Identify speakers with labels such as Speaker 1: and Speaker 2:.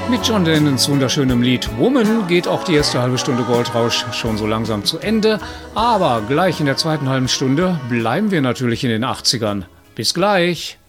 Speaker 1: Mit John Lennons wunderschönem Lied Woman geht auch die erste halbe Stunde Goldrausch schon so langsam zu Ende. Aber gleich in der zweiten halben Stunde bleiben wir natürlich in den 80ern. Bis gleich!